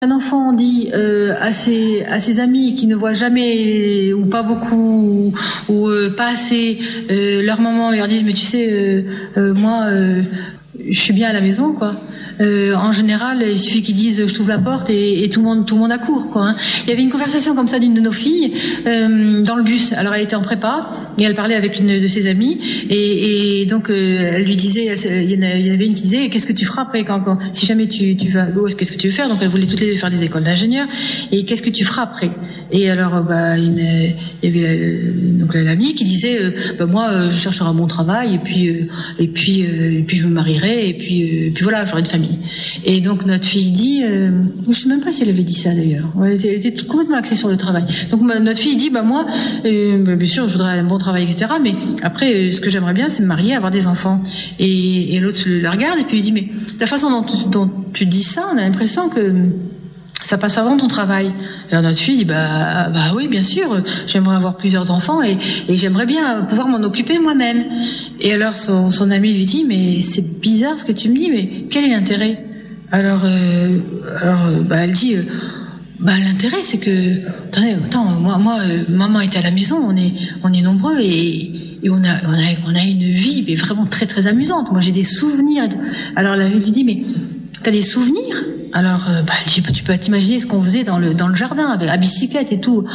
Un enfant dit à ses amis qui ne voient jamais ou pas beaucoup ou pas assez leur maman, ils leur disent mais tu sais moi je suis bien à la maison quoi. En général, il suffit qu'ils disent je t'ouvre la porte et tout le monde accourt quoi. Hein. Il y avait une conversation comme ça d'une de nos filles dans le bus. Alors elle était en prépa et elle parlait avec une de ses amies et donc elle lui disait, il y en avait une qui disait qu'est-ce que tu feras après quand si jamais tu vas qu'est-ce que tu veux faire? Donc elle voulait toutes les deux faire des écoles d'ingénieurs et qu'est-ce que tu feras après? Et alors il y avait donc l'amie qui disait moi je chercherai un bon travail et puis je me marierai et puis voilà j'aurai une famille. Et donc notre fille dit, je sais même pas si elle avait dit ça d'ailleurs. Elle était complètement axée sur le travail. Donc notre fille dit, moi, bien sûr, je voudrais un bon travail, etc. Mais après, ce que j'aimerais bien, c'est me marier, avoir des enfants. Et l'autre la regarde et puis lui dit, mais la façon dont tu dis ça, on a l'impression que ça passe avant ton travail. Alors notre fille dit bah oui bien sûr, j'aimerais avoir plusieurs enfants et j'aimerais bien pouvoir m'en occuper moi-même. Et alors son ami lui dit mais c'est bizarre ce que tu me dis, mais quel est l'intérêt? Alors elle dit l'intérêt c'est que attends moi maman était à la maison, on est nombreux et on a une vie mais vraiment très très amusante. Moi j'ai des souvenirs. Alors la fille lui dit mais t'as des souvenirs? Alors, tu peux t'imaginer ce qu'on faisait dans le jardin, à bicyclette et tout.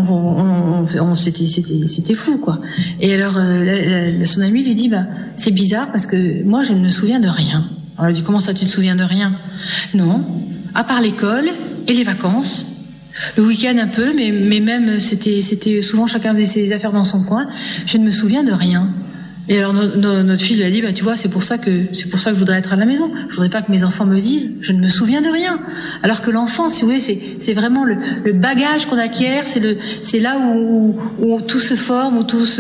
C'était fou, quoi. Et alors, son ami lui dit, c'est bizarre parce que moi, je ne me souviens de rien. Alors, elle dit, comment ça, tu te souviens de rien? Non, à part l'école et les vacances. Le week-end un peu, mais même c'était souvent chacun faisait ses affaires dans son coin. Je ne me souviens de rien. Et alors notre fille lui a dit tu vois c'est pour ça que je voudrais être à la maison. Je voudrais pas que mes enfants me disent je ne me souviens de rien. Alors que l'enfant si vous voulez c'est vraiment le bagage qu'on acquiert, c'est là où tout se forme, où tout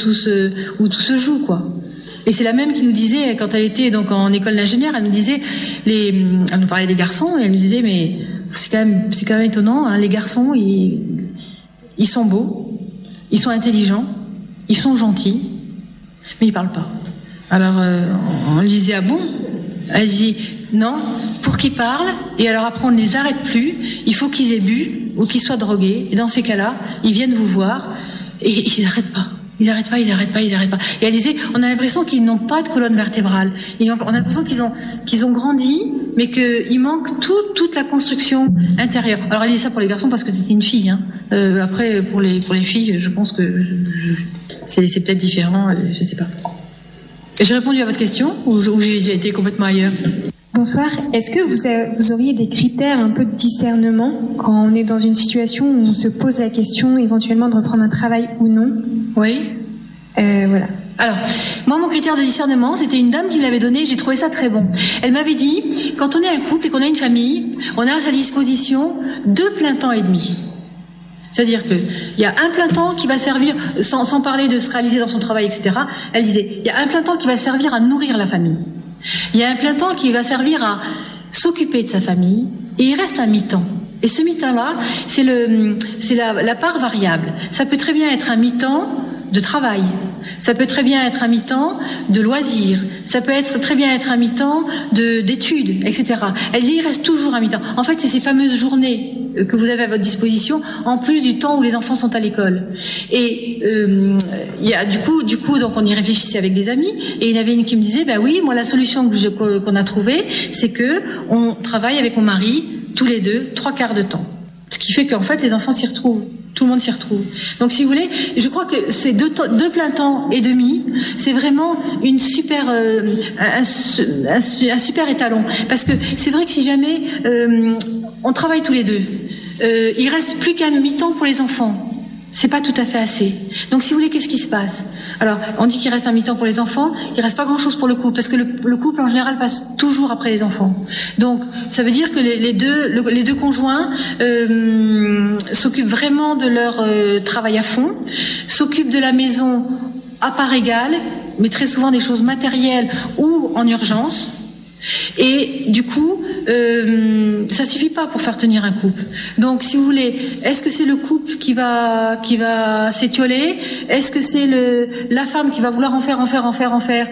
se joue quoi. Et c'est la même qui nous disait quand elle était donc en école d'ingénieur, elle nous disait elle nous parlait des garçons et elle nous disait mais c'est quand même étonnant hein, les garçons ils sont beaux, ils sont intelligents, ils sont gentils. Mais ils parlent pas. Alors on lui disait ah bon? Elle dit non, pour qu'ils parlent et alors après on ne les arrête plus, il faut qu'ils aient bu ou qu'ils soient drogués et dans ces cas-là ils viennent vous voir et ils n'arrêtent pas. Ils n'arrêtent pas. Et elle disait, on a l'impression qu'ils n'ont pas de colonne vertébrale. On a l'impression qu'ils ont grandi, mais qu'il manque toute la construction intérieure. Alors elle dit ça pour les garçons parce que c'était une fille. Hein. Après, pour les filles, je pense que c'est peut-être différent, je sais pas. J'ai répondu à votre question ou j'ai été complètement ailleurs? Bonsoir. Est-ce que vous auriez des critères un peu de discernement quand on est dans une situation où on se pose la question éventuellement de reprendre un travail ou non? Oui. Voilà. Alors, moi, mon critère de discernement, c'était une dame qui me l'avait donné, j'ai trouvé ça très bon. Elle m'avait dit, quand on est un couple et qu'on a une famille, on a à sa disposition 2 plein temps et demi. C'est-à-dire qu'il y a un plein temps qui va servir, sans parler de se réaliser dans son travail, etc. Elle disait, il y a un plein temps qui va servir à nourrir la famille. Il y a un plein temps qui va servir à s'occuper de sa famille et il reste un mi-temps. Et ce mi-temps-là, c'est la part variable. Ça peut très bien être un mi-temps de travail. Ça peut très bien être un mi-temps de loisirs. Ça peut très bien être un mi-temps d'études, etc. Elle dit, il reste toujours un mi-temps. En fait, c'est ces fameuses journées que vous avez à votre disposition, en plus du temps où les enfants sont à l'école. Et il y a du coup, donc on y réfléchissait avec des amis, et il y en avait une qui me disait, oui, moi la solution qu'on a trouvée, c'est que on travaille avec mon mari tous les deux 3/4 de temps. Ce qui fait qu'en fait les enfants s'y retrouvent. Tout le monde s'y retrouve. Donc si vous voulez, je crois que ces 2 plein temps et demi, c'est vraiment une super, un super étalon. Parce que c'est vrai que si jamais on travaille tous les deux, il reste plus qu'un mi-temps pour les enfants. C'est pas tout à fait assez. Donc si vous voulez, qu'est-ce qui se passe? Alors, on dit qu'il reste un mi-temps pour les enfants, il reste pas grand-chose pour le couple, parce que le couple en général passe toujours après les enfants. Donc, ça veut dire que les deux conjoints s'occupent vraiment de leur travail à fond, s'occupent de la maison à part égale, mais très souvent des choses matérielles ou en urgence. Et du coup, ça suffit pas pour faire tenir un couple. Donc, si vous voulez, est-ce que c'est le couple qui va s'étioler? Est-ce que c'est la femme qui va vouloir en faire?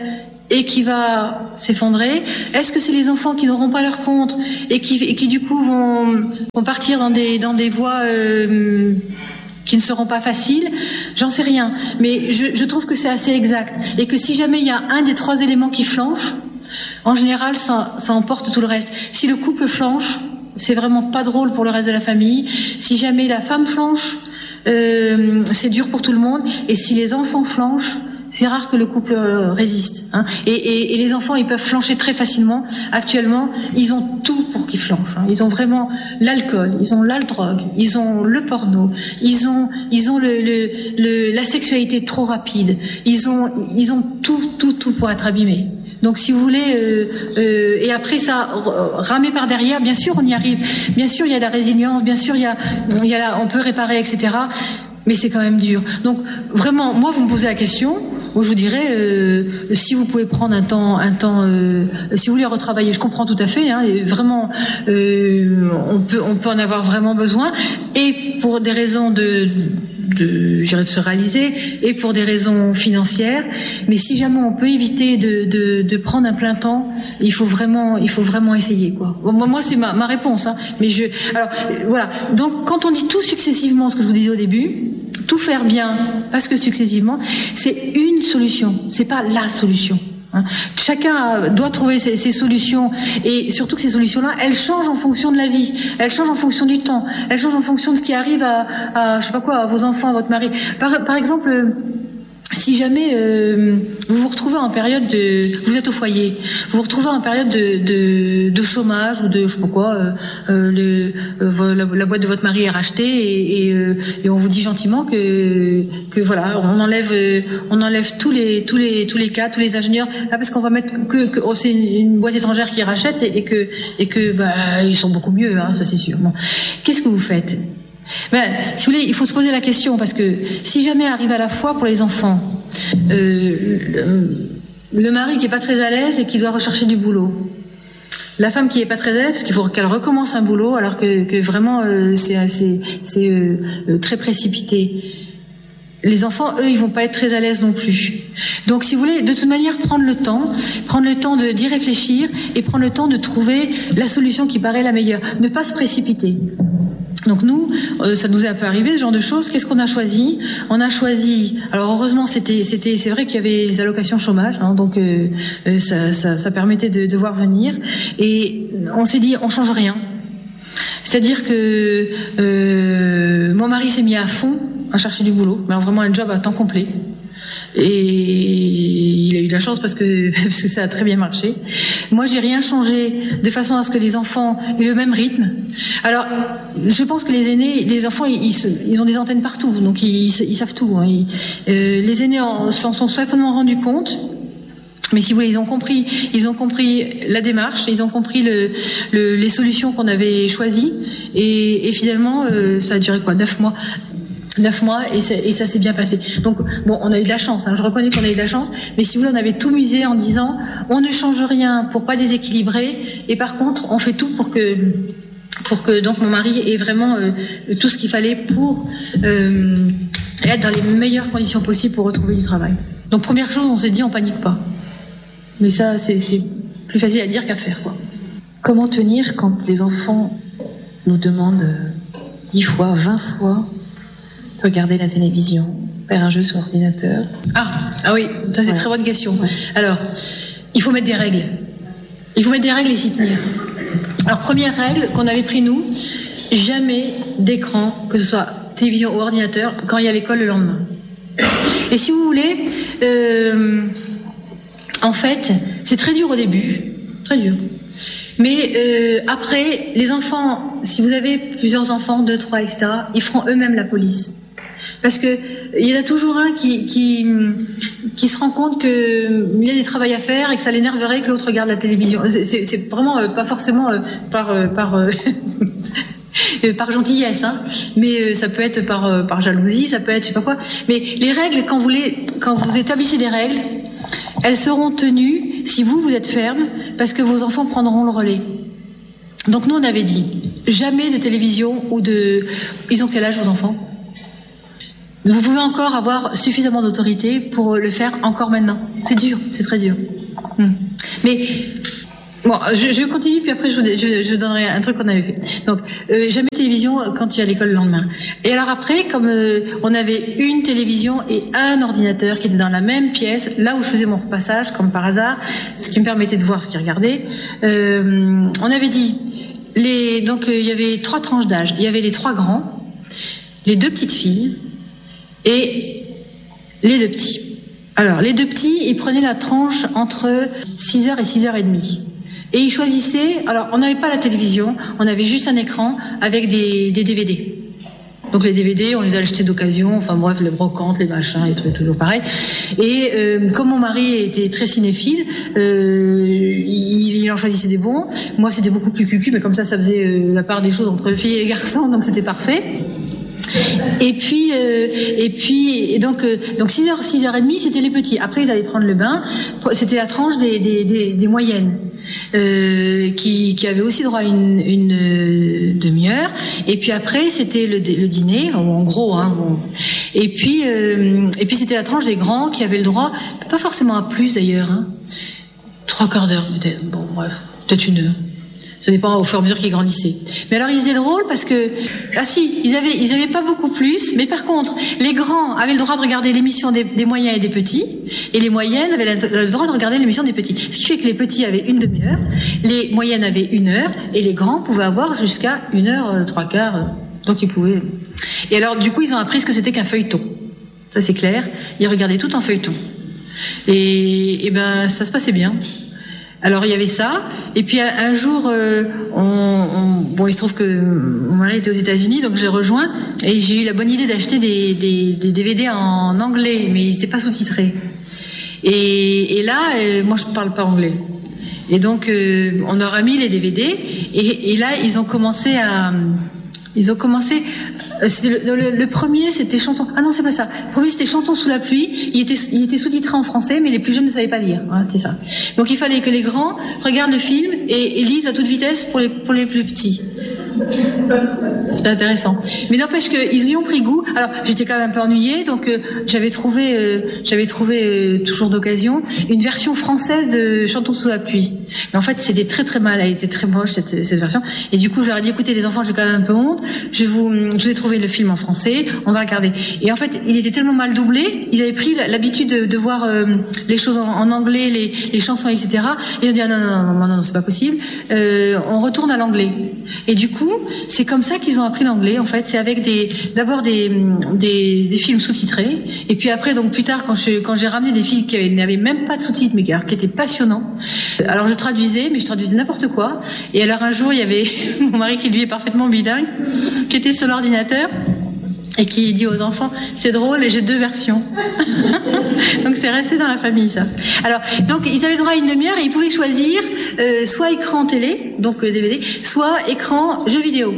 et qui va s'effondrer? Est-ce que c'est les enfants qui n'auront pas leur compte et qui du coup vont partir dans des voies qui ne seront pas faciles? J'en sais rien. Mais je trouve que c'est assez exact. Et que si jamais il y a un des 3 éléments qui flanche, en général, ça emporte tout le reste. Si le couple flanche, c'est vraiment pas drôle pour le reste de la famille. Si jamais la femme flanche, c'est dur pour tout le monde. Et si les enfants flanchent, c'est rare que le couple résiste. Hein. Et les enfants, ils peuvent flancher très facilement. Actuellement, ils ont tout pour qu'ils flanchent. Hein. Ils ont vraiment l'alcool, ils ont la drogue, ils ont le porno, ils ont la sexualité trop rapide. Ils ont tout pour être abîmés. Donc si vous voulez, et après ça, ramer par derrière, bien sûr on y arrive, bien sûr il y a de la résilience, bien sûr on peut réparer, etc. Mais c'est quand même dur. Donc vraiment, moi vous me posez la question, moi je vous dirais, si vous pouvez prendre un temps, si vous voulez retravailler, je comprends tout à fait, hein, et vraiment, on peut en avoir vraiment besoin, et pour des raisons de se réaliser, et pour des raisons financières. Mais si jamais on peut éviter de prendre un plein temps, il faut vraiment essayer, quoi. Moi c'est ma réponse, hein. Mais alors voilà. Donc quand on dit tout successivement, ce que je vous disais au début, tout faire bien, parce que successivement, c'est une solution, c'est pas la solution. Hein. Chacun doit trouver ses solutions, et surtout que ces solutions-là, elles changent en fonction de la vie, elles changent en fonction du temps, elles changent en fonction de ce qui arrive à je sais pas quoi, à vos enfants, à votre mari. Par exemple, si jamais vous vous retrouvez en période vous êtes au foyer, vous vous retrouvez en période de chômage ou de je sais pas quoi, la boîte de votre mari est rachetée et on vous dit gentiment que voilà, on enlève tous les cas, tous les ingénieurs, parce qu'on va mettre que c'est une boîte étrangère qui rachète et que bah ils sont beaucoup mieux, hein, ça c'est sûr. Bon. Qu'est-ce que vous faites? Si vous voulez, il faut se poser la question, parce que si jamais arrive à la fois pour les enfants, le mari qui est pas très à l'aise et qui doit rechercher du boulot, la femme qui est pas très à l'aise parce qu'il faut qu'elle recommence un boulot alors que vraiment c'est très précipité. Les enfants, eux, ils vont pas être très à l'aise non plus. Donc, si vous voulez, de toute manière, prendre le temps d'y réfléchir et prendre le temps de trouver la solution qui paraît la meilleure. Ne pas se précipiter. Donc nous, ça nous est un peu arrivé ce genre de choses. Qu'est-ce qu'on a choisi? On a choisi. Alors heureusement, c'est vrai qu'il y avait les allocations chômage, hein, donc ça permettait de voir venir. Et on s'est dit, on change rien. C'est-à-dire que mon mari s'est mis à fond à chercher du boulot, mais alors vraiment un job à temps complet. Et il a eu de la chance parce que ça a très bien marché. Moi, j'ai rien changé de façon à ce que les enfants aient le même rythme. Alors, je pense que les aînés, les enfants, ils ont des antennes partout, donc ils savent tout. Hein. Les aînés s'en sont certainement rendus compte. Mais si vous voulez, ils ont compris la démarche, ils ont compris les solutions qu'on avait choisies, et finalement, ça a duré 9 mois. 9 mois et ça s'est bien passé. Donc bon, on a eu de la chance, hein, je reconnais qu'on a eu de la chance, mais si vous voulez, on avait tout misé en disant on ne change rien pour pas déséquilibrer, et par contre on fait tout pour que donc mon mari ait vraiment tout ce qu'il fallait pour être dans les meilleures conditions possibles pour retrouver du travail. Donc première chose, on s'est dit on panique pas. Mais ça c'est plus facile à dire qu'à faire, quoi. Comment tenir quand les enfants nous demandent 10 fois, 20 fois regarder la télévision, faire un jeu sur ordinateur? Ah oui, ça c'est une très bonne question. Ouais. Alors, il faut mettre des règles. Il faut mettre des règles et s'y tenir. Alors, première règle qu'on avait pris nous, jamais d'écran, que ce soit télévision ou ordinateur, quand il y a l'école le lendemain. Et si vous voulez, en fait, c'est très dur au début, très dur. Mais après, les enfants, si vous avez plusieurs enfants, 2, 3, etc., ils feront eux-mêmes la police. Parce que il y en a toujours un qui se rend compte qu'il y a des travaux à faire et que ça l'énerverait que l'autre regarde la télévision. C'est vraiment pas forcément par gentillesse, hein, mais ça peut être par jalousie, ça peut être je sais pas quoi. Mais les règles, quand vous établissez des règles, elles seront tenues si vous êtes ferme, parce que vos enfants prendront le relais. Donc nous on avait dit jamais de télévision ou de. Ils ont quel âge vos enfants? Vous pouvez encore avoir suffisamment d'autorité pour le faire encore maintenant. C'est dur, c'est très dur. Mais bon, je continue, puis après je donnerai un truc qu'on avait fait. Donc, jamais télévision quand il y a l'école le lendemain. Et alors après, comme on avait une télévision et un ordinateur qui étaient dans la même pièce, là où je faisais mon repassage, comme par hasard, ce qui me permettait de voir ce qu'ils regardaient, on avait dit, donc il y avait 3 tranches d'âge. Il y avait les 3 grands, les 2 petites filles et les 2 petits. Alors, les 2 petits, ils prenaient la tranche entre 6h et 6h30. Et ils choisissaient, alors on n'avait pas la télévision, on avait juste un écran avec des DVD. Donc les DVD, on les a achetés d'occasion, enfin bref, les brocantes, les machins, les trucs toujours pareil. Et comme mon mari était très cinéphile, il en choisissait des bons. Moi c'était beaucoup plus cucu, mais comme ça faisait la part des choses entre filles et garçons, donc c'était parfait. Et donc 6h, 6h30, c'était les petits. Après, ils allaient prendre le bain. C'était la tranche des moyennes, qui avaient aussi droit à une demi-heure. Et puis après, c'était le dîner, en gros. Hein, bon. Et puis c'était la tranche des grands qui avaient le droit, pas forcément à plus d'ailleurs, hein, 3/4 d'heure peut-être. Bon, bref, peut-être 1 heure. Ça dépend au fur et à mesure qu'ils grandissaient. Mais alors, ils étaient drôles parce que, ils avaient pas beaucoup plus, mais par contre, les grands avaient le droit de regarder l'émission des moyens et des petits, et les moyennes avaient le droit de regarder l'émission des petits. Ce qui fait que les petits avaient une demi-heure, les moyennes avaient 1 heure, et les grands pouvaient avoir jusqu'à 1 heure, 3/4, donc ils pouvaient. Et alors, du coup, ils ont appris ce que c'était qu'un feuilleton. Ça, c'est clair. Ils regardaient tout en feuilleton. Et ben, ça se passait bien. Alors il y avait ça, et puis un jour, il se trouve que mon mari était aux États-Unis, donc j'ai rejoint, et j'ai eu la bonne idée d'acheter des DVD en anglais, mais ils n'étaient pas sous-titrés. Et là, moi je ne parle pas anglais. Et donc on leur a mis les DVD, et là ils ont commencé. C'était le premier, c'était Chantons. Ah non, c'est pas ça. Le premier, c'était Chantons sous la pluie. Il était sous-titré en français, mais les plus jeunes ne savaient pas lire. Voilà, c'était ça. Donc il fallait que les grands regardent le film et lisent à toute vitesse pour les plus petits. C'était intéressant. Mais n'empêche qu'ils y ont pris goût. Alors j'étais quand même un peu ennuyée, donc j'avais trouvé toujours d'occasion une version française de Chantons sous la pluie. Mais en fait, c'était très très mal. Elle était très moche cette version. Et du coup, j'aurais dit, écoutez les enfants, j'ai quand même un peu honte. Je vais trouver le film en français, on va regarder. Et en fait, il était tellement mal doublé, ils avaient pris l'habitude de voir les choses en anglais, les chansons, etc. Et ils ont dit, non, c'est pas possible. On retourne à l'anglais. Et du coup, c'est comme ça qu'ils ont appris l'anglais, en fait. C'est avec d'abord des films sous-titrés. Et puis après, donc plus tard, quand j'ai ramené des films qui n'avaient même pas de sous-titres, mais qui étaient passionnants. Alors je traduisais n'importe quoi. Et alors un jour, il y avait mon mari qui lui est parfaitement bilingue, qui était sur l'ordinateur et qui dit aux enfants, c'est drôle et j'ai 2 versions. Donc c'est resté dans la famille, ça. Alors, donc ils avaient droit à 1 demi-heure et ils pouvaient choisir soit écran télé, donc DVD, soit écran jeu vidéo.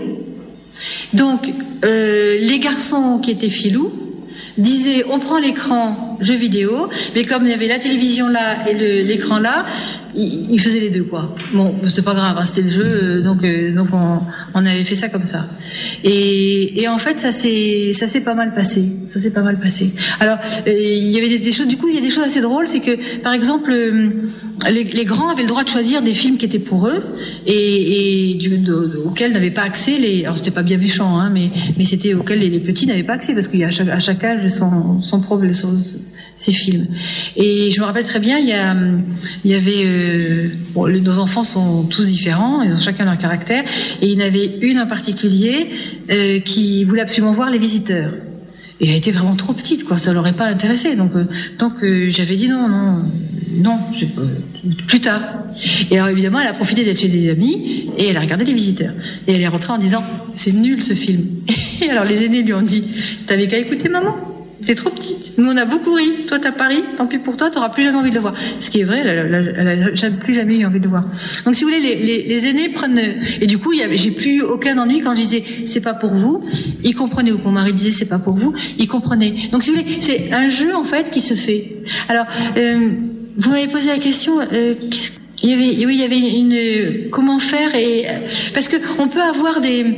Donc les garçons qui étaient filous disaient, on prend l'écran jeu vidéo, mais comme il y avait la télévision là et l'écran là, ils faisaient les deux, quoi. Bon, c'était pas grave, hein, c'était le jeu, donc on avait fait ça comme ça. Et en fait, ça s'est pas mal passé. Alors, il y avait des choses. Du coup, il y a des choses assez drôles, c'est que, par exemple, les grands avaient le droit de choisir des films qui étaient pour eux et auxquels n'avaient pas accès. Alors, c'était pas bien méchant, hein, mais c'était auxquels les petits n'avaient pas accès parce qu'il y a à chaque âge son problème, ces films. Et je me rappelle très bien, il y avait nos enfants sont tous différents, ils ont chacun leur caractère, et il y en avait une en particulier qui voulait absolument voir Les Visiteurs. Et elle était vraiment trop petite, quoi, ça l'aurait pas intéressé. Donc j'avais dit non, plus tard. Et alors évidemment, elle a profité d'être chez des amis et elle a regardé Les Visiteurs. Et elle est rentrée en disant, c'est nul ce film. Et alors les aînés lui ont dit, t'avais qu'à écouter maman. T'es trop petite. Nous, on a beaucoup ri. Toi, t'as pas ri. Tant pis pour toi, t'auras plus jamais envie de le voir. Ce qui est vrai, elle a plus jamais eu envie de le voir. Donc, si vous voulez, les aînés prennent, et du coup, j'ai plus eu aucun ennui quand je disais, c'est pas pour vous. Ils comprenaient, ou quand mon mari disait, c'est pas pour vous. Ils comprenaient. Donc, si vous voulez, c'est un jeu, en fait, qui se fait. Alors, vous m'avez posé la question, il y avait une, comment faire parce que on peut avoir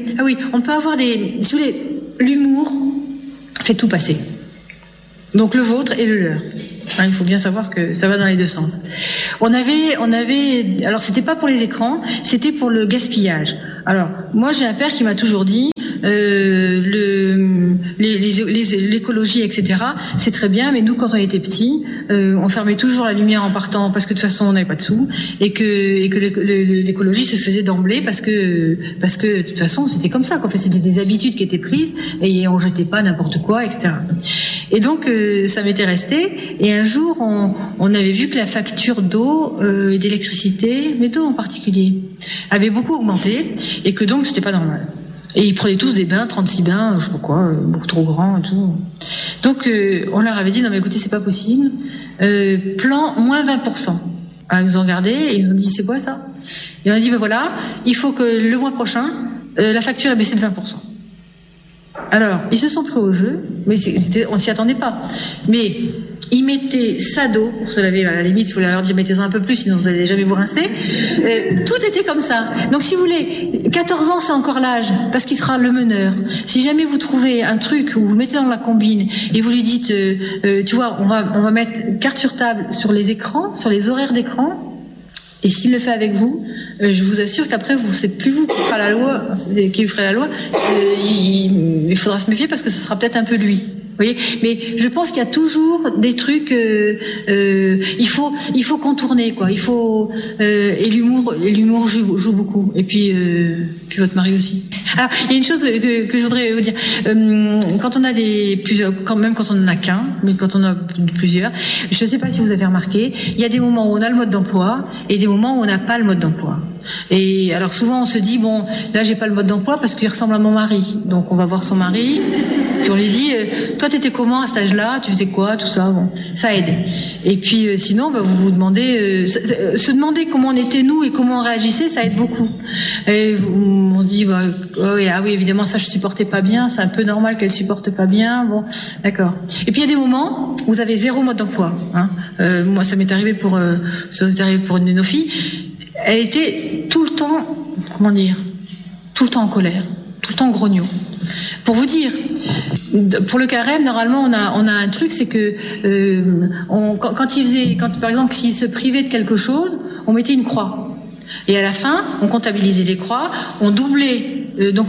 si vous voulez, l'humour fait tout passer. Donc le vôtre et le leur. Hein, il faut bien savoir que ça va dans les deux sens. On avait, alors c'était pas pour les écrans, c'était pour le gaspillage. Alors moi j'ai un père qui m'a toujours dit l'écologie, etc. C'est très bien, mais nous quand on était petits, on fermait toujours la lumière en partant parce que de toute façon on n'avait pas de sous et que l'écologie se faisait d'emblée parce que de toute façon c'était comme ça. En fait, c'était des habitudes qui étaient prises et on jetait pas n'importe quoi, etc. Et donc ça m'était resté. Et un jour on avait vu que la facture d'eau et d'électricité, mais d'eau en particulier, avait beaucoup augmenté et que donc c'était pas normal. Et ils prenaient tous des bains, 36 bains, je sais pas quoi, beaucoup trop grands et tout. Donc on leur avait dit non mais écoutez c'est pas possible. Plan moins 20%. Alors, ils nous ont regardé et ils nous ont dit c'est quoi ça? Et on a dit ben voilà, il faut que le mois prochain la facture ait baissé de 20%. Alors ils se sont pris au jeu, mais on s'y attendait pas. Mais ils mettaient ça d'eau pour se laver. À la limite, il fallait leur dire mettez-en un peu plus, sinon vous n'allez jamais vous rincer. Tout était comme ça. Donc, si vous voulez, 14 ans, c'est encore l'âge, parce qu'il sera le meneur. Si jamais vous trouvez un truc où vous le mettez dans la combine et vous lui dites, tu vois, on va mettre carte sur table sur les écrans, sur les horaires d'écran. Et s'il le fait avec vous, je vous assure qu'après, c'est plus vous qui fera la loi, qui ferait la loi. Il faudra se méfier parce que ce sera peut-être un peu lui. Vous voyez, mais je pense qu'il y a toujours des trucs. Il faut contourner, quoi. Il faut et l'humour joue beaucoup. Et puis votre mari aussi. Ah, il y a une chose que je voudrais vous dire. Quand on a même quand on en a qu'un, mais quand on a plusieurs, je ne sais pas si vous avez remarqué, il y a des moments où on a le mode d'emploi et des moments où on n'a pas le mode d'emploi. Et alors souvent on se dit bon là j'ai pas le mode d'emploi parce qu'il ressemble à mon mari, donc on va voir son mari puis on lui dit toi t'étais comment à cet âge-là, tu faisais quoi, tout ça, bon ça aide. Et puis sinon vous vous demandez se demander comment on était nous et comment on réagissait, ça aide beaucoup. Et on dit oui évidemment ça je supportais pas bien, c'est un peu normal qu'elle supporte pas bien, bon d'accord. Et puis il y a des moments où vous avez zéro mode d'emploi, hein. Moi ça m'est arrivé pour une de nos filles. Elle était tout le temps, tout le temps en colère, tout le temps grognon. Pour vous dire, pour le carême, normalement, on a un truc, c'est que quand par exemple, s'il se privait de quelque chose, on mettait une croix. Et à la fin, on comptabilisait les croix, on doublait.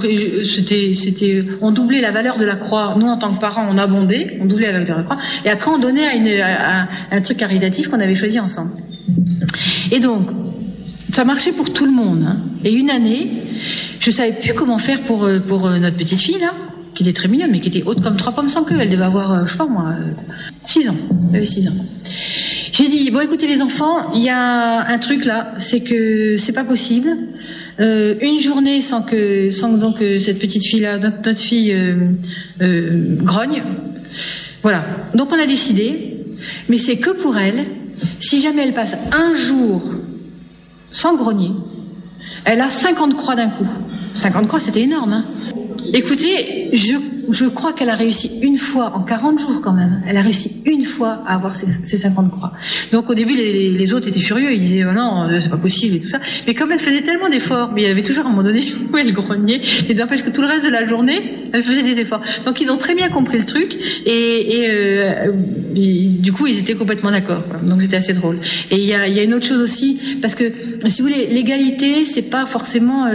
On doublait la valeur de la croix. Nous, en tant que parents, on abondait, on doublait la valeur de la croix. Et après, on donnait à un truc caritatif qu'on avait choisi ensemble. Et donc, ça marchait pour tout le monde. Hein. Et une année, je savais plus comment faire pour notre petite fille, là, qui était très mignonne, mais qui était haute comme 3 pommes sans queue. Elle devait avoir, je sais pas moi, 6 ans. Elle avait 6 ans. J'ai dit, bon écoutez les enfants, il y a un truc là, c'est que c'est pas possible. Une journée sans que cette petite fille-là, notre fille, grogne. Voilà. Donc on a décidé, mais c'est que pour elle, si jamais elle passe un jour sans grogner, elle a 50 croix d'un coup. 50 croix, c'était énorme, hein. Écoutez, je crois qu'elle a réussi une fois, en 40 jours quand même, elle a réussi une fois à avoir ces 50 croix. Donc au début, les autres étaient furieux, ils disaient oh non, c'est pas possible et tout ça. Mais comme elle faisait tellement d'efforts, mais il y avait toujours un moment donné où elle grognait, et n'empêche que tout le reste de la journée, elle faisait des efforts. Donc ils ont très bien compris le truc, et du coup, ils étaient complètement d'accord. Donc c'était assez drôle. Et il y a une autre chose aussi, parce que, si vous voulez, l'égalité, c'est pas forcément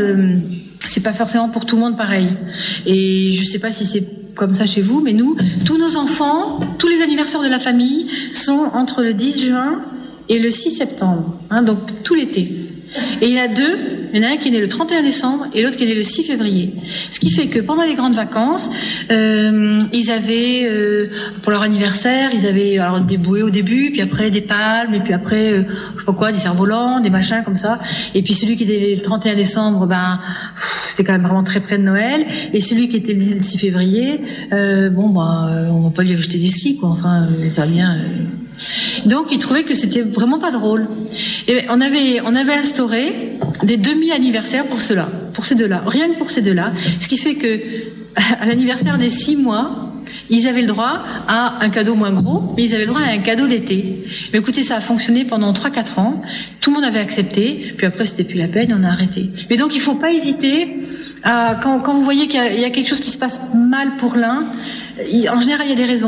pour tout le monde pareil. Et je sais pas si c'est comme ça chez vous, mais nous, tous nos enfants, tous les anniversaires de la famille sont entre le 10 juin et le 6 septembre, hein, donc tout l'été. Et il y en a deux, il y en a un qui est né le 31 décembre et l'autre qui est né le 6 février. Ce qui fait que pendant les grandes vacances, ils avaient, pour leur anniversaire, ils avaient alors des bouées au début, puis après des palmes, et puis après, je sais pas quoi, des cerfs-volants, des machins comme ça. Et puis celui qui était le 31 décembre, c'était quand même vraiment très près de Noël. Et celui qui était le 6 février, on va pas lui acheter des skis, quoi. Enfin, ça va bien. Donc, ils trouvaient que c'était vraiment pas drôle. Et on avait instauré des demi-anniversaires pour ces deux-là, rien que pour ces deux-là. Ce qui fait que, à l'anniversaire des 6 mois, ils avaient le droit à un cadeau moins gros, mais ils avaient le droit à un cadeau d'été. Mais écoutez, ça a fonctionné pendant 3-4 ans. Tout le monde avait accepté. Puis après, c'était plus la peine, on a arrêté. Mais donc, il faut pas hésiter à, quand vous voyez qu'il y a quelque chose qui se passe mal pour l'un, en général, il y a des raisons.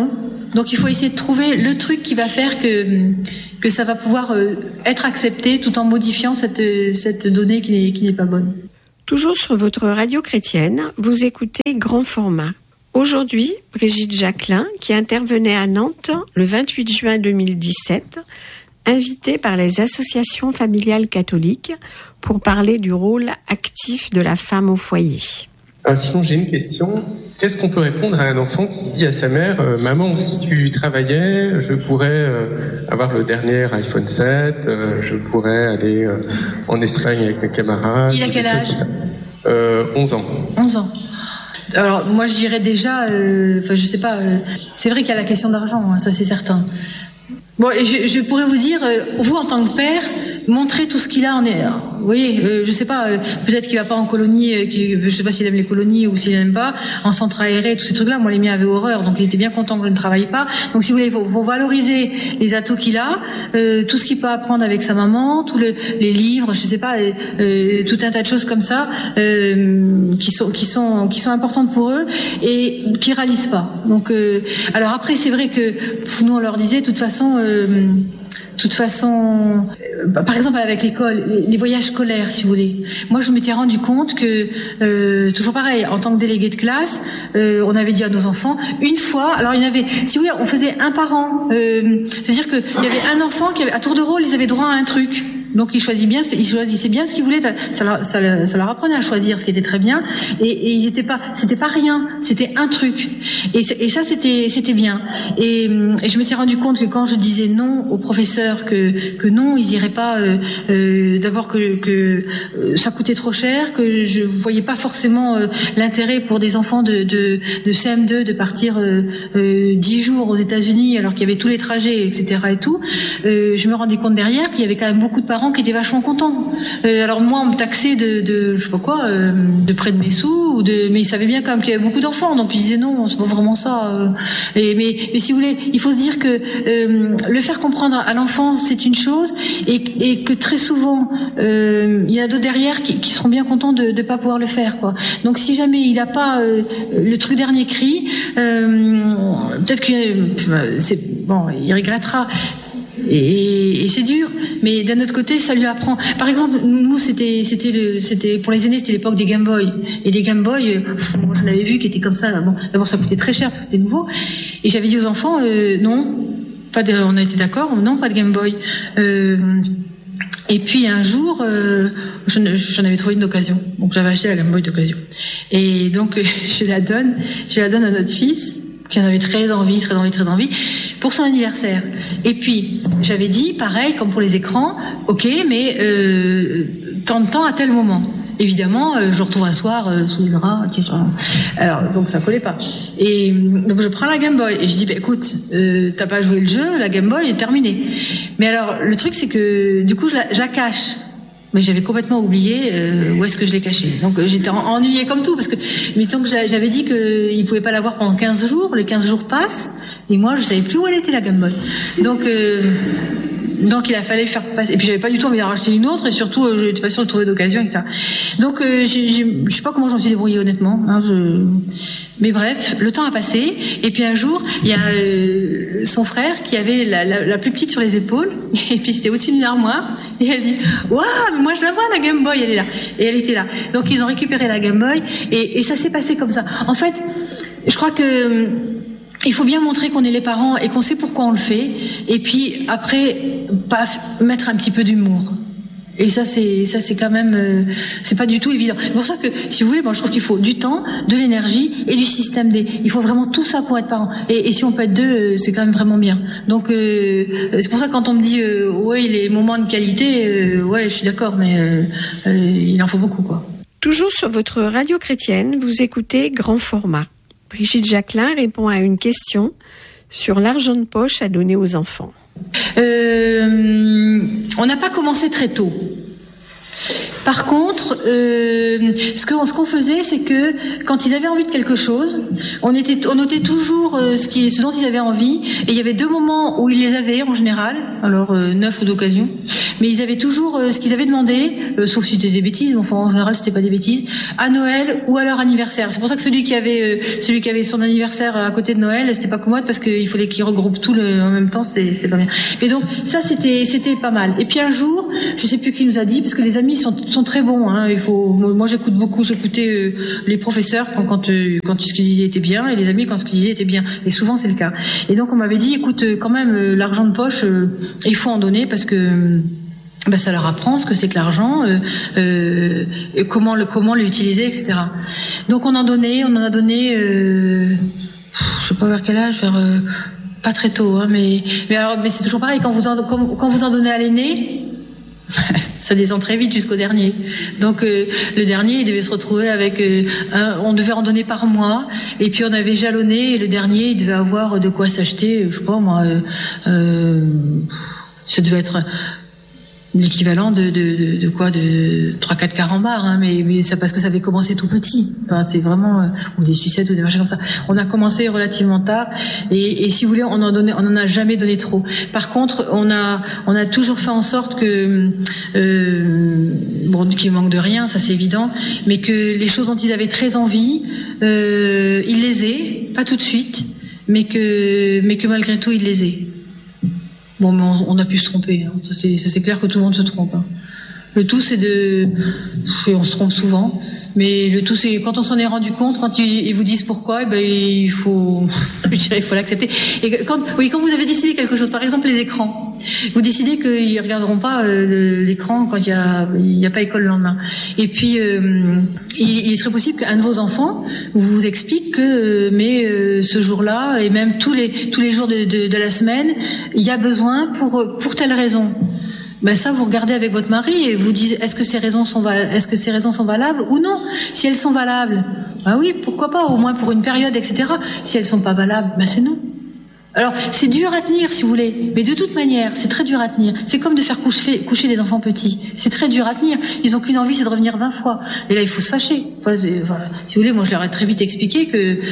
Donc il faut essayer de trouver le truc qui va faire que ça va pouvoir être accepté tout en modifiant cette donnée qui n'est pas bonne. Toujours sur votre radio chrétienne, vous écoutez Grand Format. Aujourd'hui, Brigitte Jacquelin, qui intervenait à Nantes le 28 juin 2017, invitée par les associations familiales catholiques pour parler du rôle actif de la femme au foyer. Sinon, j'ai une question. Qu'est-ce qu'on peut répondre à un enfant qui dit à sa mère « Maman, si tu travaillais, je pourrais avoir le dernier iPhone 7, je pourrais aller en Espagne avec mes camarades. » Il a quel âge ? 11 ans. 11 ans. Alors, moi, je dirais déjà, je sais pas, c'est vrai qu'il y a la question d'argent, hein, ça c'est certain. Bon, et je pourrais vous dire, vous en tant que père, montrez tout ce qu'il a en air. Vous voyez, je sais pas, peut-être qu'il va pas en colonie, je sais pas s'il aime les colonies ou s'il aime pas, en centre aéré, tous ces trucs-là. Moi, les miens avaient horreur, donc ils étaient bien contents que je ne travaille pas. Donc, si vous voulez, faut valoriser les atouts qu'il a, tout ce qu'il peut apprendre avec sa maman, tous les livres, je sais pas, tout un tas de choses comme ça, qui sont importantes pour eux et qui réalisent pas. Donc, alors après, c'est vrai que nous on leur disait, de toute façon, par exemple avec l'école, les voyages scolaires, si vous voulez. Moi, je m'étais rendu compte que, toujours pareil, en tant que délégué de classe, on avait dit à nos enfants, une fois, alors il y en avait, si vous voulez, on faisait un par an. C'est-à-dire qu'il y avait un enfant qui avait, à tour de rôle, ils avaient droit à un truc. Donc ils choisissaient bien ce qu'ils voulaient. Ça leur apprenait à choisir, ce qui était très bien. Et ils étaient pas, c'était pas rien, c'était un truc. Et ça c'était bien. Et je m'étais rendu compte que quand je disais non aux professeurs, que non, ils iraient pas, d'abord que ça coûtait trop cher, que je voyais pas forcément l'intérêt pour des enfants de CM2 de partir 10 jours aux États-Unis alors qu'il y avait tous les trajets, etc. et tout. Je me rendais compte derrière qu'il y avait quand même beaucoup de parents qui étaient vachement contents. Alors moi, on me taxait de je sais pas quoi, de près de mes sous, mais ils savaient bien quand même qu'il y avait beaucoup d'enfants, donc ils disaient non, c'est pas vraiment ça. Mais si vous voulez, il faut se dire que le faire comprendre à l'enfant, c'est une chose, et que très souvent, il y en a d'autres derrière qui seront bien contents de ne pas pouvoir le faire, quoi. Donc si jamais il n'a pas le truc dernier cri, peut-être il regrettera. Et c'est dur, mais d'un autre côté, ça lui apprend. Par exemple, nous, c'était pour les aînés, c'était l'époque des Game Boy. Et des Game Boy, moi j'en avais vu qui étaient comme ça. Bon, d'abord, ça coûtait très cher parce que c'était nouveau. Et j'avais dit aux enfants, non, on a été d'accord, non, pas de Game Boy. Et puis un jour, j'en avais trouvé une d'occasion. Donc j'avais acheté la Game Boy d'occasion. Et donc je la donne à notre fils, qui en avait très envie, pour son anniversaire. Et puis, j'avais dit, pareil, comme pour les écrans, ok, mais tant de temps à tel moment. Évidemment, je le retrouve un soir sous les draps. Alors, donc ça collait pas. Et donc je prends la Game Boy et je dis, écoute, t'as pas joué le jeu, la Game Boy est terminée. Mais alors, le truc, c'est que du coup, je la cache. Mais j'avais complètement oublié où est-ce que je l'ai caché. Donc j'étais ennuyée comme tout, parce que mettons que j'avais dit qu'il pouvait pas l'avoir pendant 15 jours, les 15 jours passent, et moi je savais plus où elle était, la Game Boy. Donc il a fallu faire passer, et puis j'avais pas du tout envie d'en racheter une autre, et surtout je n'étais pas sûre de trouver d'occasion, etc. Donc je sais pas comment j'en suis débrouillée honnêtement, hein, mais bref, le temps a passé, et puis un jour il y a son frère qui avait la plus petite sur les épaules, et puis c'était au-dessus d'une armoire, et elle dit waouh, mais moi je la vois, la Game Boy, elle est là, et elle était là. Donc ils ont récupéré la Game Boy, et ça s'est passé comme ça. En fait, je crois que il faut bien montrer qu'on est les parents et qu'on sait pourquoi on le fait, et puis après mettre un petit peu d'humour. Et ça c'est quand même c'est pas du tout évident. C'est pour ça que, si vous voulez, je trouve qu'il faut du temps, de l'énergie et du système D. Il faut vraiment tout ça pour être parent. Et si on peut être deux, c'est quand même vraiment bien. Donc c'est pour ça que quand on me dit ouais, les moments de qualité, ouais, je suis d'accord, mais il en faut beaucoup, quoi. Toujours sur votre radio chrétienne, vous écoutez Grand Format. Brigitte Jacquelin répond à une question sur l'argent de poche à donner aux enfants. On n'a pas commencé très tôt. Par contre, ce qu'on faisait, c'est que quand ils avaient envie de quelque chose, on notait toujours ce dont ils avaient envie, et il y avait 2 moments où ils les avaient en général, alors 9 ou d'occasion, mais ils avaient toujours ce qu'ils avaient demandé, sauf si c'était des bêtises, mais enfin en général c'était pas des bêtises, à Noël ou à leur anniversaire. C'est pour ça que celui qui avait son anniversaire à côté de Noël, c'était pas commode parce qu'il fallait qu'il regroupe tout en même temps, c'est pas bien. Mais donc ça c'était pas mal. Et puis un jour, je sais plus qui nous a dit, parce que les amis sont très bons, hein, moi j'écoute beaucoup, j'écoutais les professeurs quand ce qu'ils disaient était bien, et les amis quand ce qu'ils disaient était bien, et souvent c'est le cas. Et donc on m'avait dit, écoute, quand même l'argent de poche, il faut en donner parce que ça leur apprend ce que c'est que l'argent, comment l'utiliser, etc. Donc on en a donné, je sais pas vers quel âge, pas très tôt, hein, mais c'est toujours pareil, quand vous en donnez à l'aîné, ça descend très vite jusqu'au dernier. Donc le dernier, il devait se retrouver avec on devait en donner par mois, et puis on avait jalonné, et le dernier, il devait avoir de quoi s'acheter, je sais pas moi, ça devait être l'équivalent de 3-4 carambars, hein, mais ça parce que ça avait commencé tout petit. Enfin, c'est vraiment ou des sucettes ou des machins comme ça. On a commencé relativement tard, et si vous voulez, on en a jamais donné trop. Par contre, on a toujours fait en sorte que qu'il manque de rien, ça c'est évident, mais que les choses dont ils avaient très envie, ils les aient, pas tout de suite, mais que malgré tout ils les aient. Bon, mais on a pu se tromper. Hein. Ça, c'est clair que tout le monde se trompe. Hein. Le tout, c'est on se trompe souvent, mais le tout, c'est quand on s'en est rendu compte, quand ils vous disent pourquoi, il faut l'accepter. Et quand vous avez décidé quelque chose, par exemple les écrans, vous décidez qu'ils regarderont pas l'écran quand il y a pas école le lendemain. Et puis il est très possible qu'un de vos enfants vous explique que ce jour-là et même tous les jours de la semaine, il y a besoin pour telle raison. Ça, vous regardez avec votre mari et vous dites est-ce que ces raisons sont valables ou non. Si elles sont valables, oui, pourquoi pas, au moins pour une période, etc. Si elles sont pas valables, c'est non. Alors, c'est dur à tenir, si vous voulez, mais de toute manière, c'est très dur à tenir. C'est comme de faire coucher les enfants petits. C'est très dur à tenir. Ils ont qu'une envie, c'est de revenir 20 fois. Et là, il faut se fâcher. Si vous voulez, moi, je leur ai très vite expliqué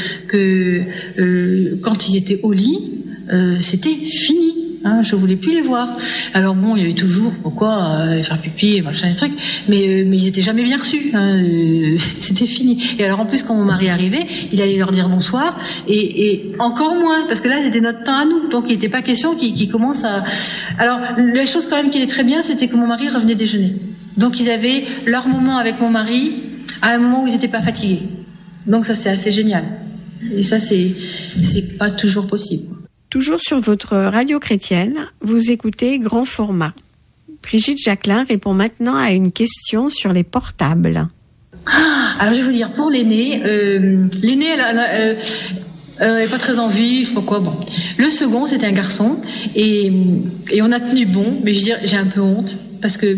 que quand ils étaient au lit, c'était fini. Hein, je voulais plus les voir. Alors bon, il y avait toujours faire pipi, machin, des trucs, mais ils étaient jamais bien reçus. Hein, c'était fini. Et alors en plus, quand mon mari arrivait, il allait leur dire bonsoir, et encore moins, parce que là c'était notre temps à nous. Donc il n'était pas question qu'ils commencent à. Alors la chose quand même qui est très bien, c'était que mon mari revenait déjeuner. Donc ils avaient leur moment avec mon mari à un moment où ils n'étaient pas fatigués. Donc ça c'est assez génial. Et ça c'est pas toujours possible. Toujours sur votre radio chrétienne, vous écoutez Grand Format. Brigitte Jacquelin répond maintenant à une question sur les portables. Alors je vais vous dire, pour l'aîné, elle n'avait pas très envie, je sais pas quoi. Bon, le second, c'était un garçon, et on a tenu bon, mais je veux dire, j'ai un peu honte parce que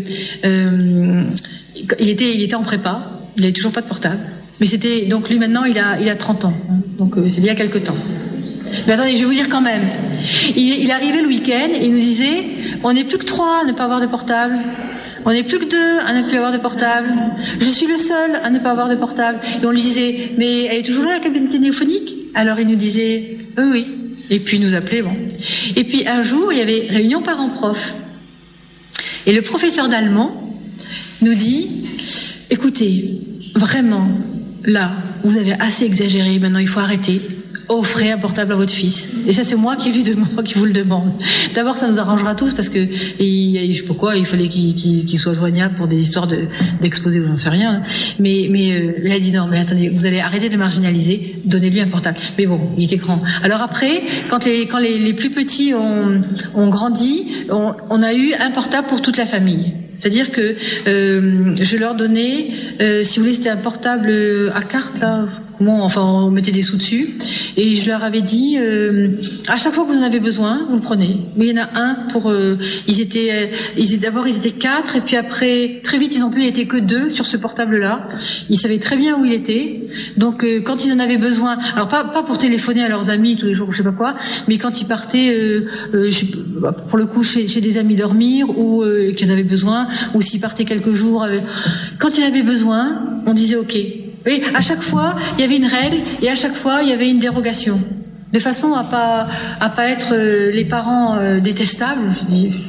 il était en prépa, il n'avait toujours pas de portable, mais c'était donc lui maintenant, il a 30 ans, hein, donc c'est il y a quelque temps. Mais attendez, je vais vous dire quand même. Il arrivait le week-end et il nous disait on n'est plus que 3 à ne pas avoir de portable. On n'est plus que 2 à ne plus avoir de portable. Je suis le seul à ne pas avoir de portable. Et on lui disait mais elle est toujours là la cabine téléphonique? Alors il nous disait oui. Et puis il nous appelait, bon. Et puis un jour, il y avait réunion parents-prof. Et le professeur d'allemand nous dit écoutez, vraiment, là, vous avez assez exagéré, maintenant il faut arrêter. Offrez un portable à votre fils. Et ça, c'est moi qui vous le demande. D'abord, ça nous arrangera tous parce que, je sais pas quoi, il fallait qu'il soit joignable pour des histoires d'exposer ou j'en sais rien. Mais il a dit non, mais attendez, vous allez arrêter de marginaliser, donnez-lui un portable. Mais bon, il était grand. Alors après, quand les plus petits ont grandi, on a eu un portable pour toute la famille. C'est-à-dire que je leur donnais, si vous voulez, c'était un portable à carte là, on mettait des sous dessus, et je leur avais dit, à chaque fois que vous en avez besoin, vous le prenez. Mais il y en a un pour, ils étaient 4, et puis après très vite ils n'étaient que 2 sur ce pour-là. Ils savaient très bien où il était, donc quand ils en avaient besoin, alors pas pour téléphoner à leurs amis tous les jours, je sais pas quoi, mais quand ils partaient, pour le coup chez des amis dormir ou qu'ils en avaient besoin. Ou s'il partait quelques jours, quand il avait besoin, on disait OK. Et à chaque fois, il y avait une règle et à chaque fois, il y avait une dérogation, de façon à pas être les parents détestables. Je dis,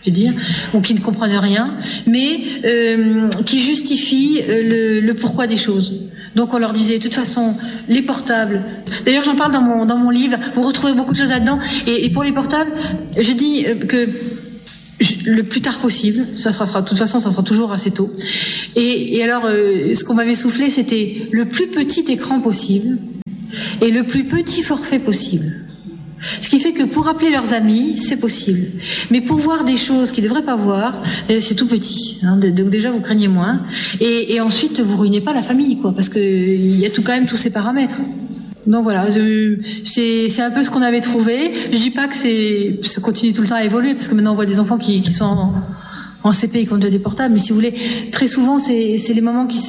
je veux dire, ou qui ne comprennent rien, mais qui justifient le pourquoi des choses. Donc on leur disait, de toute façon, les portables. D'ailleurs, j'en parle dans mon livre. Vous retrouvez beaucoup de choses là-dedans. Et pour les portables, je dis que le plus tard possible. De toute façon, ça sera toujours assez tôt. Et alors, ce qu'on m'avait soufflé, c'était le plus petit écran possible et le plus petit forfait possible. Ce qui fait que pour appeler leurs amis, c'est possible. Mais pour voir des choses qu'ils ne devraient pas voir, c'est tout petit. Donc déjà, vous craignez moins. Et ensuite, vous ruinez pas la famille, quoi, parce qu'il y a quand même tous ces paramètres. Donc voilà, c'est un peu ce qu'on avait trouvé. Je dis pas que ça continue tout le temps à évoluer, parce que maintenant on voit des enfants qui sont en CP et qui ont déjà des portables, mais si vous voulez, très souvent c'est les mamans qui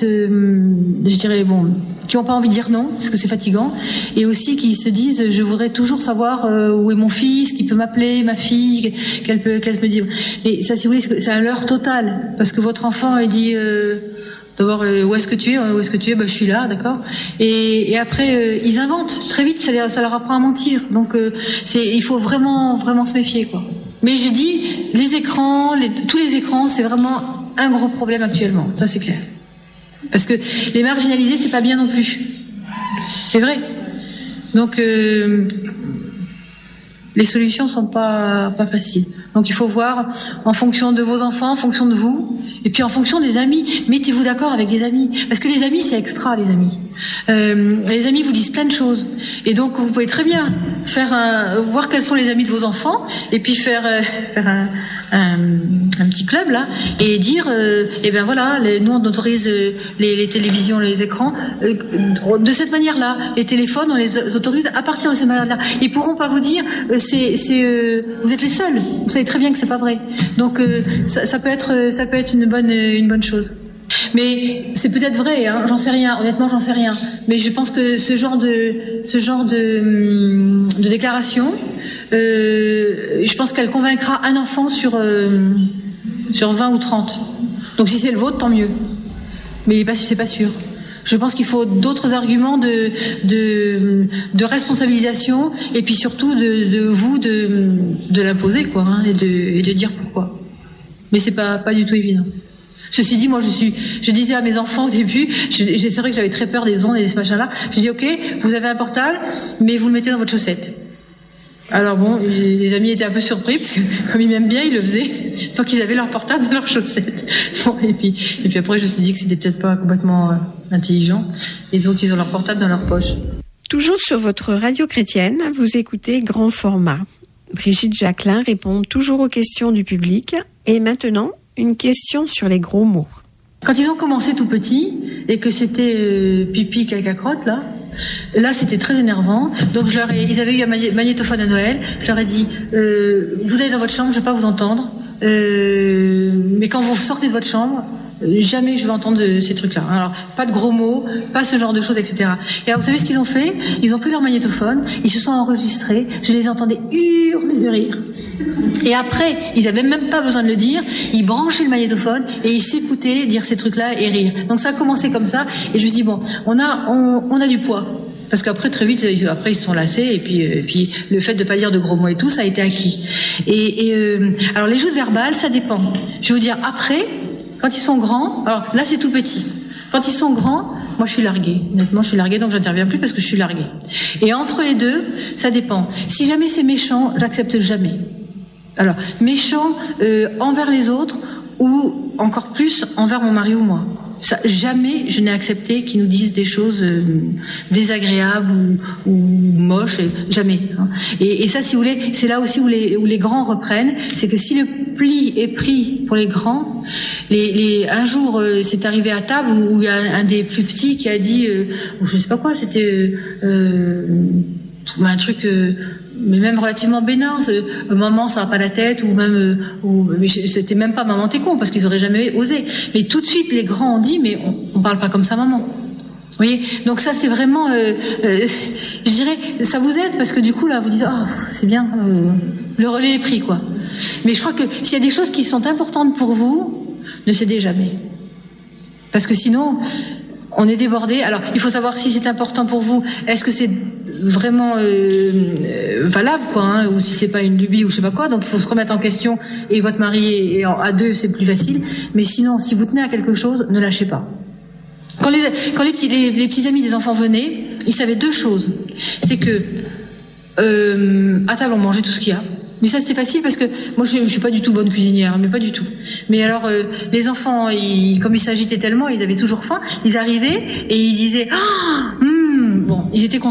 qui n'ont pas envie de dire non, parce que c'est fatigant, et aussi qui se disent, je voudrais toujours savoir où est mon fils, qui peut m'appeler, ma fille, qu'elle peut dire. Et ça, si vous voulez, c'est un leurre total, parce que votre enfant il dit d'abord où est-ce que tu es, je suis là, d'accord, et après ils inventent très vite, ça leur apprend à mentir, donc il faut vraiment se méfier, quoi. Mais je dis, les écrans, tous les écrans, c'est vraiment un gros problème actuellement, ça c'est clair. Parce que les marginalisés, c'est pas bien non plus. C'est vrai. Donc les solutions sont pas faciles. Donc il faut voir en fonction de vos enfants, en fonction de vous, et puis en fonction des amis. Mettez-vous d'accord avec les amis, parce que les amis c'est extra, les amis. Les amis vous disent plein de choses, et donc vous pouvez très bien voir quels sont les amis de vos enfants, et puis faire un petit club là, et dire voilà, nous on autorise les télévisions, les écrans de cette manière-là, les téléphones on les autorise à partir de cette manière-là. Ils pourront pas vous dire vous êtes les seuls. Vous savez très bien que c'est pas vrai. Donc ça peut être une bonne chose. Mais c'est peut-être vrai, hein, j'en sais rien. Honnêtement, j'en sais rien. Mais je pense que ce genre de déclaration, je pense qu'elle convaincra un enfant sur 20 ou 30. Donc si c'est le vôtre, tant mieux. Mais c'est pas sûr. Je pense qu'il faut d'autres arguments de responsabilisation, et puis surtout de l'imposer, quoi, hein, et de dire pourquoi. Mais c'est pas du tout évident. Ceci dit, moi je disais à mes enfants au début, c'est vrai que j'avais très peur des ondes et de ce machin-là. Je dis ok, vous avez un portable, mais vous le mettez dans votre chaussette. Alors bon, les amis étaient un peu surpris, parce que comme ils m'aiment bien, ils le faisaient, tant qu'ils avaient leur portable dans leurs chaussettes. Bon, et puis après, je me suis dit que c'était peut-être pas complètement intelligent, et donc ils ont leur portable dans leur poche. Toujours sur votre radio chrétienne, vous écoutez Grand Format. Brigitte Jacquelin répond toujours aux questions du public, et maintenant, une question sur les gros mots. Quand ils ont commencé tout petits, et que c'était pipi, caca, crotte, là c'était très énervant. Donc ils avaient eu un magnétophone à Noël. Je leur ai dit, vous allez dans votre chambre, je ne vais pas vous entendre, mais quand vous sortez de votre chambre, jamais je vais entendre ces trucs-là. Alors, pas de gros mots, pas ce genre de choses, etc. Et alors, vous savez ce qu'ils ont fait ? Ils ont pris leur magnétophone, ils se sont enregistrés, je les entendais hurler de rire. Et après, ils n'avaient même pas besoin de le dire, ils branchaient le magnétophone et ils s'écoutaient dire ces trucs-là et rire. Donc ça a commencé comme ça, et je me suis dit, bon, on a du poids. Parce qu'après, très vite, ils se sont lassés, et puis le fait de ne pas dire de gros mots et tout, ça a été acquis. Alors, les joutes verbales, ça dépend. Je vais vous dire, après, quand ils sont grands, alors là, c'est tout petit. Quand ils sont grands, moi, je suis larguée. Honnêtement, je suis larguée, donc j'interviens plus parce que je suis larguée. Et entre les deux, ça dépend. Si jamais c'est méchant, j'accepte jamais. Alors, méchant envers les autres, ou encore plus envers mon mari ou moi. Ça, jamais je n'ai accepté qu'ils nous disent des choses désagréables ou moches, jamais. Hein. Et ça, si vous voulez, c'est là aussi où les grands reprennent. C'est que si le pli est pris pour les grands, un jour, c'est arrivé à table où il y a un des plus petits qui a dit, je sais pas quoi, c'était un truc... mais même relativement bénin, maman ça va pas la tête, ou même mais c'était même pas maman t'es con, parce qu'ils auraient jamais osé. Mais tout de suite les grands ont dit, mais on parle pas comme ça maman. Vous voyez, donc ça c'est vraiment je dirais, ça vous aide, parce que du coup là vous dites, oh c'est bien, le relais est pris, quoi. Mais je crois que s'il y a des choses qui sont importantes pour vous, ne cédez jamais, parce que sinon on est débordé. Alors il faut savoir si c'est important pour vous, est-ce que c'est vraiment valable, quoi, hein, ou si c'est pas une lubie ou je sais pas quoi. Donc il faut se remettre en question. Et votre mari est à deux, c'est plus facile. Mais sinon, si vous tenez à quelque chose, ne lâchez pas. Quand les petits amis des enfants venaient, ils savaient deux choses. C'est que à table on mangeait tout ce qu'il y a. Mais ça c'était facile parce que moi je suis pas du tout bonne cuisinière, mais pas du tout. Mais alors les enfants, comme ils s'agitaient tellement, ils avaient toujours faim. Ils arrivaient et ils disaient bon, ils étaient contents.